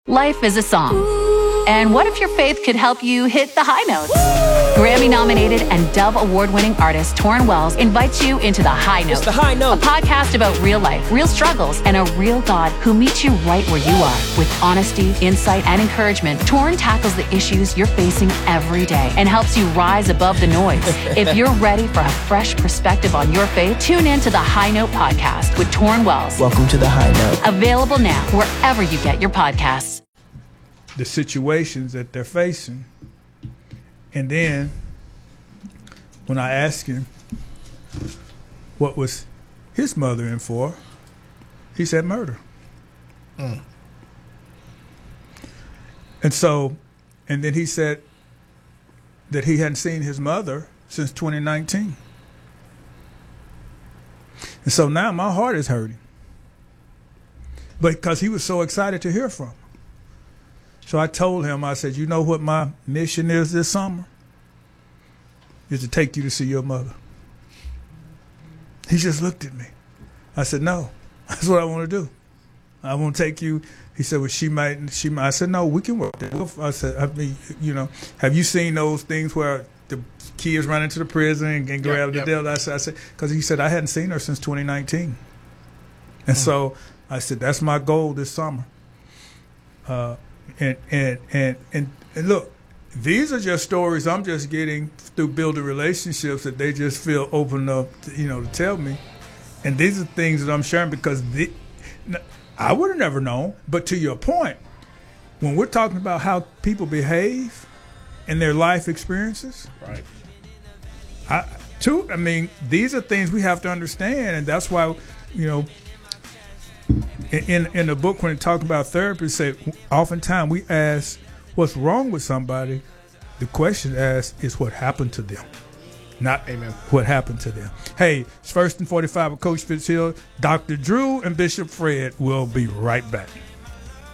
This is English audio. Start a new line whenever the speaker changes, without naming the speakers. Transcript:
Life is a song. And what if your faith could help you hit the high notes? Grammy-nominated and Dove Award-winning artist Torrin Wells invites you into The High Note.
It's The High Note.
A podcast about real life, real struggles, and a real God who meets you right where you are. With honesty, insight, and encouragement, Torrin tackles the issues you're facing every day and helps you rise above the noise. If you're ready for a fresh perspective on your faith, tune in to The High Note podcast with Torrin Wells.
Welcome to The High Note.
Available now wherever you get your podcasts.
The situations that they're facing. And then when I asked him what was his mother in for, he said murder. And then he said that he hadn't seen his mother since 2019. And so now my heart is hurting. But because he was so excited to hear from her. So I told him, I said, you know what my mission is this summer? Is to take you to see your mother. He just looked at me. I said, no, that's what I want to do. I want to take you. He said, well, she might. I said, no, we can work that. I said, I mean, you know, have you seen those things where the kids run into the prison and grab the devil? I said, because he said, I hadn't seen her since 2019. And so I said, that's my goal this summer. And look, these are just stories I'm just getting through building relationships that they just feel open up, to tell me. And these are things that I'm sharing because I would have never known. But to your point, when we're talking about how people behave in their life experiences,
right?
I mean, these are things we have to understand, and that's why, in the book when it talks about therapy, say oftentimes we ask what's wrong with somebody. The question asked is what happened to them, not what happened to them. Hey, it's 1st and 45 with Coach Fitzgerald. Dr. Drew and Bishop Fred will be right back.